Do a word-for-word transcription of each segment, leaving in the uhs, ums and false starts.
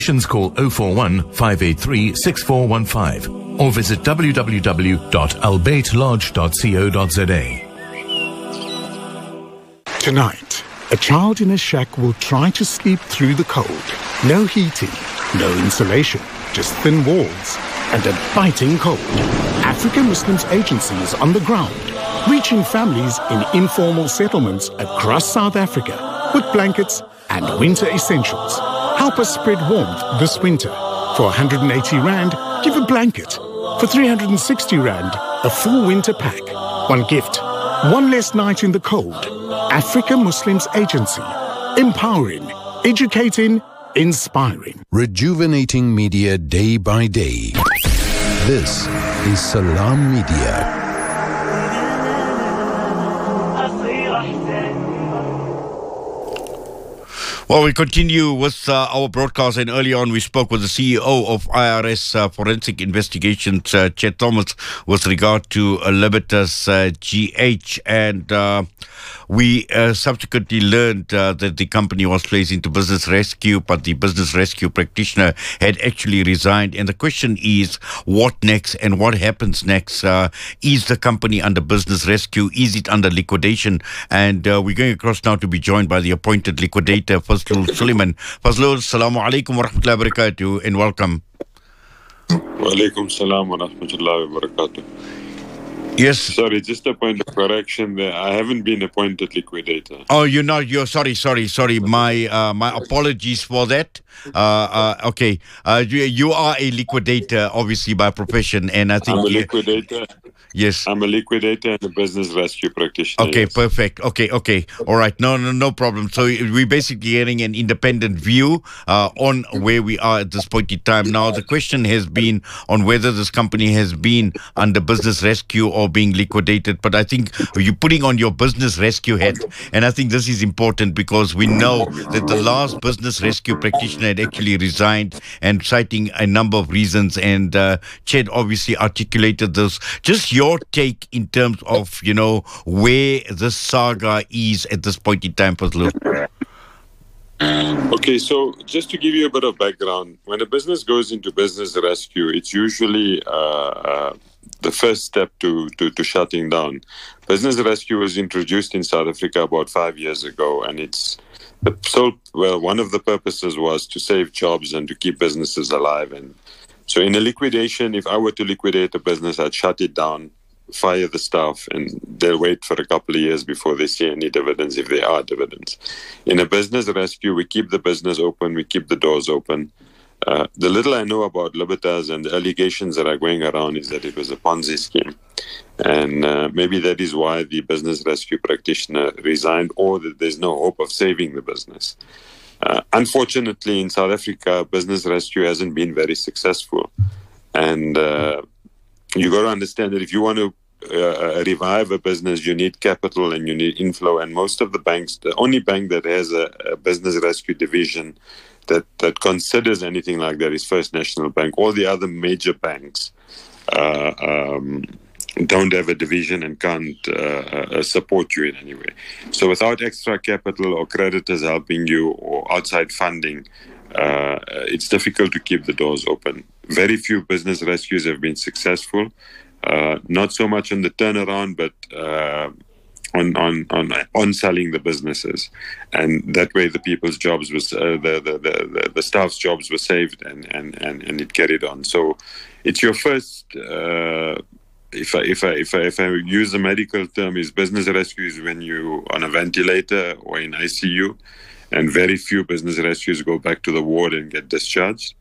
Call oh four one, five eight three, six four one five or visit w w w dot albait lodge dot co dot z a. Tonight, a child in a shack will try to sleep through the cold. No heating, no insulation, just thin walls and a biting cold. African Muslims Agency is on the ground, reaching families in informal settlements across South Africa with blankets and winter essentials. Help us spread warmth this winter. For one hundred eighty rand, give a blanket. For three hundred sixty rand, a full winter pack. One gift, one less night in the cold. Africa Muslims Agency. Empowering, educating, inspiring. Rejuvenating media day by day. This is Salam Media. Well, we continue with uh, our broadcast, and early on we spoke with the C E O of I R S uh, Forensic Investigations, uh, Chet Thomas, with regard to uh, Libertas uh, G H, and uh, we uh, subsequently learned uh, that the company was placed into business rescue, but the business rescue practitioner had actually resigned. And the question is, what next and what happens next? Uh, is the company under business rescue? Is it under liquidation? And uh, we're going across now to be joined by the appointed liquidator, Fazlul Suleiman. Fazlul, assalamu alaikum wa rahmatullahi wa barakatuh, and welcome. Wa alaikum salam wa rahmatullahi wa barakatuh. Yes. Sorry, just a point of correction there. I haven't been appointed liquidator. Oh, you're not. You're sorry, sorry, sorry. My uh, my apologies for that. Uh, uh, okay. Uh, you, you are a liquidator, obviously, by profession, and I think I'm a you, liquidator. Yes. I'm a liquidator and a business rescue practitioner. Okay, yes. Perfect. Okay, okay. All right. No, no, no problem. So we're basically getting an independent view uh, on where we are at this point in time. Now, the question has been on whether this company has been under business rescue or being liquidated. But I think you're putting on your business rescue hat. And I think this is important because we know that the last business rescue practitioner had actually resigned, and citing a number of reasons. And uh, Ched obviously articulated this. Just your take in terms of, you know, where this saga is at this point in time, Fazlul. Okay, so just to give you a bit of background, when a business goes into business rescue, it's usually uh, uh, the first step to, to, to shutting down. Business rescue was introduced in South Africa about five years ago, and it's the sole, well, one of the purposes was to save jobs and to keep businesses alive. And so in a liquidation, if I were to liquidate a business, I'd shut it down, fire the staff, and they'll wait for a couple of years before they see any dividends, if there are dividends. In a business rescue, we keep the business open, we keep the doors open. Uh, the little I know about Libertas and the allegations that are going around is that it was a Ponzi scheme. And uh, maybe that is why the business rescue practitioner resigned, or that there's no hope of saving the business. Uh, unfortunately, in South Africa, business rescue hasn't been very successful. And uh, you got to understand that if you want to uh, revive a business, you need capital and you need inflow. And most of the banks, the only bank that has a, a business rescue division that, that considers anything like that is First National Bank. All the other major banks uh, um, don't have a division and can't uh, uh, support you in any way. So without extra capital or creditors helping you or outside funding, uh, it's difficult to keep the doors open. Very few business rescues have been successful, uh, not so much on the turnaround, but uh, on, on, on, on selling the businesses. And that way the people's jobs was, uh, the, the, the, the staff's jobs were saved, and, and, and, and it carried on. So it's your first... Uh, If I if I if I if I use a medical term, is business rescue is when you on a ventilator or in I C U, and very few business rescues go back to the ward and get discharged.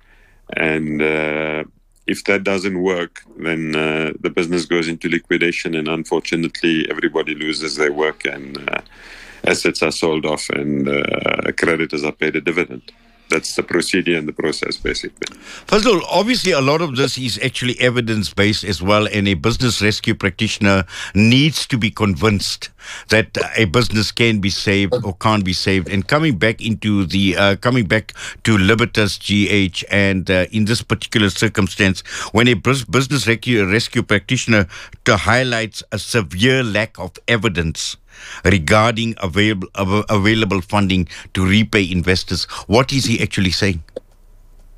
And uh, if that doesn't work, then uh, the business goes into liquidation, and unfortunately, everybody loses their work, and uh, assets are sold off, and uh, creditors are paid a dividend. That's the procedure and the process, basically. Fazlul, obviously a lot of this is actually evidence-based as well, and a business rescue practitioner needs to be convinced that a business can be saved or can't be saved. And coming back into the, uh, coming back to Libertas G H, and uh, in this particular circumstance, when a business rescue, rescue practitioner to highlights a severe lack of evidence regarding available available funding to repay investors, what is he actually saying?